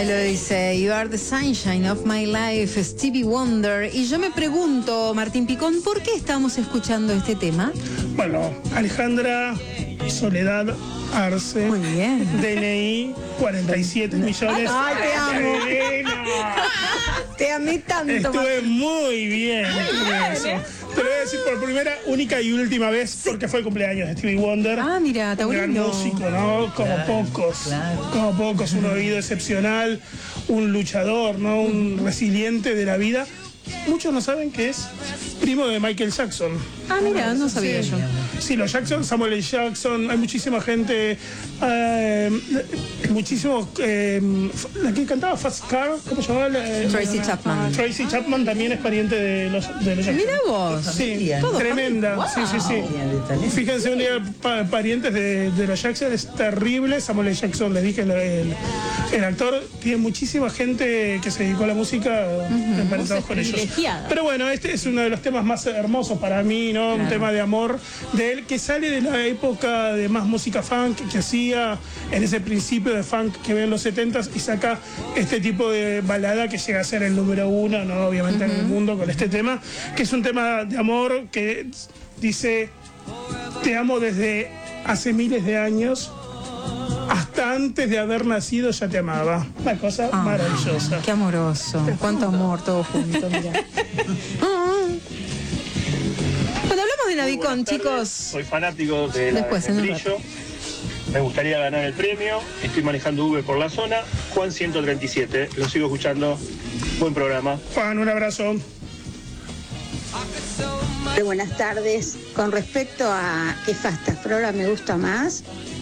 Ahí lo dice, You are the sunshine of my life, Stevie Wonder. Y yo me pregunto, Martín Picón, ¿por qué estamos escuchando este tema? Bueno, Alejandra Soledad Arce. Muy bien. DNI 47 millones. ¡Ay, te amo! Te amé tanto. Estuve muy bien con eso. Te lo voy a decir por primera, única y última vez, porque fue el cumpleaños de Stevie Wonder. Ah, mira, está un gran lindo. músico, ¿no? Como pocos. Como pocos, un oído excepcional, un luchador, ¿no? Un resiliente de la vida. Muchos no saben que es primo de Michael Jackson. Ah, mira, no sabía yo. Sí, los Jackson, Samuel L. Jackson, hay muchísima gente, muchísimos, la que cantaba Fast Car, ¿cómo se llamaba? Tracy Chapman. Tracy Chapman también es pariente de los Jackson. Mira vos. Sí, Todo tremenda. wow. Sí. Fíjense, un día parientes de los Jackson es terrible. Samuel L. Jackson, les dije, el actor, tiene muchísima gente que se dedicó a la música emparentados con ellos. Pero bueno, este es uno de los temas más hermosos para mí, ¿no? Un tema de amor de él que sale de la época de más música funk que hacía en ese principio de funk que ve en los 70s y saca este tipo de balada que llega a ser el número uno, ¿no? Obviamente en el mundo con este tema, que es un tema de amor que dice, te amo desde hace miles de años, hasta antes de haber nacido ya te amaba. Una cosa maravillosa. Qué amoroso. Cuánto amor todo junto, mira. Cuando hablamos de Navicon, chicos. Soy fanático de la Después, de Brillo. Me gustaría ganar el premio. Estoy manejando Uber por la zona. Juan 137. Lo sigo escuchando. Buen programa. Juan, un abrazo. Buenas tardes. Con respecto a qué Fasta Flora me gusta más,